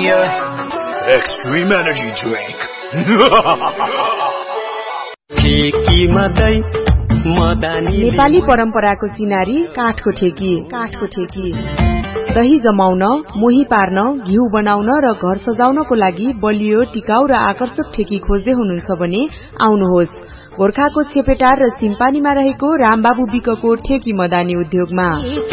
Premier Extreme Energy Drink. Nepali परम्पराको चिनारी काठको ठेकी दही जमाउन, मोही पार्न, घिउ बनाउन र घर सजाउनको लागि बलियो, टिकाउ र आकर्षक ठेकी खोज्दै हुनुहुन्छ भने आउनुहोस् गोर्खाको छेपेटार र सिम्पानीमा रहेको रामबाबु विकको ठेकी मदानी उद्योगमा।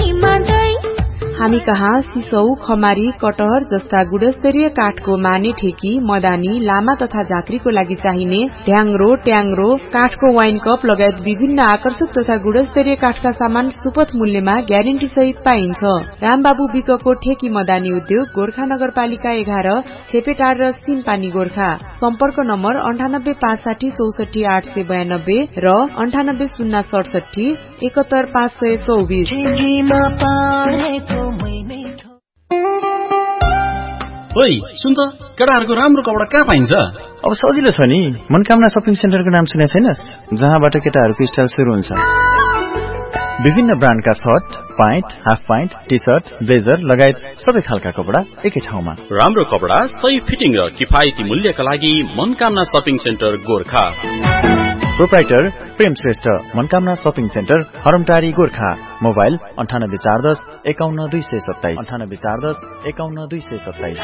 हामी कहाँ सिसौ, खमारी, कटहर जस्ता गुणस्तरीय काठको माने ठेकी, मदानी, लामा तथा झाँक्रीको लागि चाहिने ढ्याङ्ग्रो, ट्याङ्ग्रो, काठको वाइन कप लगायत विभिन्न आकर्षक तथा गुणस्तरीय काठका सामान सुपथ मूल्यमा ग्यारेन्टी सहित पाइन्छ। रामबाबु विकको ठेकी मदानी उद्योग गोर्खा नगरपालिका 11 छेपेटार र सिम्पानी गोर्खा। सम्पर्क नम्बर 9856 64 892 र 9806 71 524। ओइ सुन त, केटाहरूको राम्रो कपडा कहाँ पाइन्छ? अब सजिलो छ नि, मनकामना शपिङ सेन्टरको नाम सुने छैनस्? जहाँबाट केटाहरूको स्टाइल सुरु हुन्छ। विभिन्न ब्रान्डका short, pant, half pant, T short, blazer लगायत सबै खालका कपडा एकै ठाउँमा। राम्रो कपडा, सही फिटिङ र किफायती मूल्यका लागि Manakamana shopping centre Gorkha. Proprietor प्रेम Shrestha, Manakamana shopping centre, हरमटारी Gorkha. Mobile 9840 51 227 9840 51 227।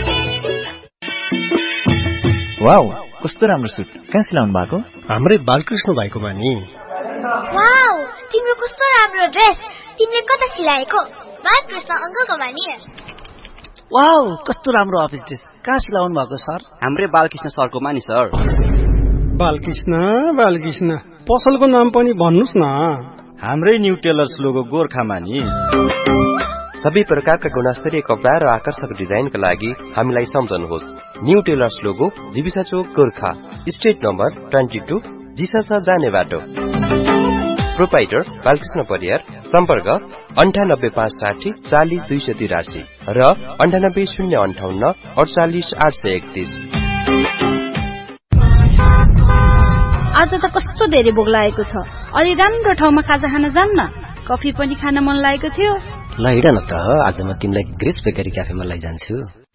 Wow, कस्तो राम्रो सुट, कहाँ सिलाउनु भएको? हाम्रै बालकृष्ण भाइको बानी। वाउ, तिम्रो कस्तो राम्रो ड्रेस, तिमीले कता सिलाएको? बालकृष्ण अंकलको बानी। वाउ, कस्तो राम्रो अफिस ड्रेस, कहाँ सिलाउनु भएको सर? हाम्रै बालकृष्ण सरको मानी सर। बालकृष्ण पसलको नाम पनि भन्नुस् न। हाम्रै न्यू टेलर्स लोगो गोर्खामा नि। सबै प्रकारका गुणस्तरीय कपडा र आकर्षक डिजाइनका लागि हामीलाई सम्झनुहोस्। न्यू टेलर्स लोगो जीविसा चोक गोर्खा, स्ट्रिट नम्बर 22, जिसासा जाने बाटो। प्रोप्राइटर बालकृष्ण परियार। सम्पर्क 9856 40 283 र 98 058 48 831। आज त कस्तो धेरै भोक लागेको छ, अलि राम्रो ठाउँमा खाजा खान जाऊँ न। कफी पनि खान मन लागेको थियो। ल हिँड न त, आज म तिमीलाई ग्रेस बेकरी क्याफेमा लैजान्छु।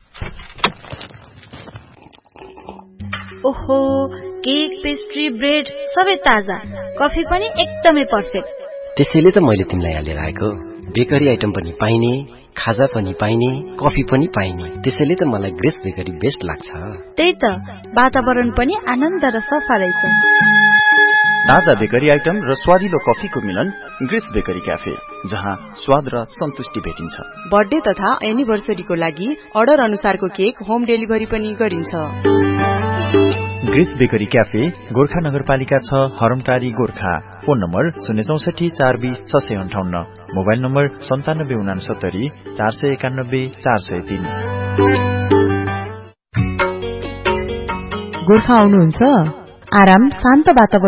ओहो, केक, पेस्ट्री, ब्रेड सबै ताजा, कफी पनि एकदमै पर्फेक्ट। त्यसैले त मैले तिमीलाई यहाँ लिएर आएको। बेकरी आइटम पनि पाइने, खाजा पनि पाइने, कफी पनि पाइने, त्यसैले त मलाई ग्रेस बेकरी बेस्ट लाग्छ। त्यही त, वातावरण पनि आनन्द र सफा रहेछ। ताजा बेकरी आइटम र स्वादिलो कफीको मिलन ग्रेस बेकरी क्याफे, जहाँ स्वाद र सन्तुष्टि भेटिन्छ। बर्थडे तथा एनिभर्सरीको लागि अर्डर अनुसारको केक होम डेलिभरी पनि गरिन्छ। ग्रेस बेकरी क्याफे गोर्खा नगरपालिका 6 हरमटारी Gorkha. Phone number 064 420 658, mobile number 9769 491 403। Gorkha आउनुहुन्छ? आराम शान्त वातावरण